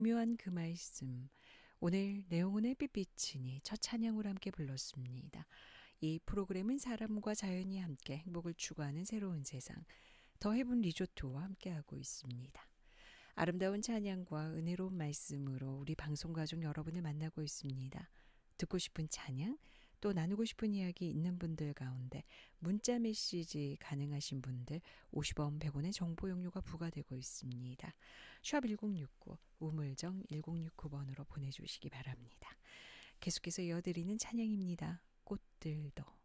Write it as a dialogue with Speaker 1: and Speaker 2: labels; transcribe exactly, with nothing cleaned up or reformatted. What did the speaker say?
Speaker 1: 묘한 그 말씀. 오늘 내용은 햇빛비치니 첫 찬양으로 함께 불렀습니다. 이 프로그램은 사람과 자연이 함께 행복을 추구하는 새로운 세상, 더 헤븐 리조트와 함께하고 있습니다. 아름다운 찬양과 은혜로운 말씀으로 우리 방송가족 여러분을 만나고 있습니다. 듣고 싶은 찬양, 또 나누고 싶은 이야기 있는 분들 가운데 문자 메시지 가능하신 분들 오십 원, 백 원의 정보 용료가 부과되고 있습니다. 샵 일공육구, 우물정 일공육구 번으로 보내주시기 바랍니다. 계속해서 이어드리는 찬양입니다. 꽃들도.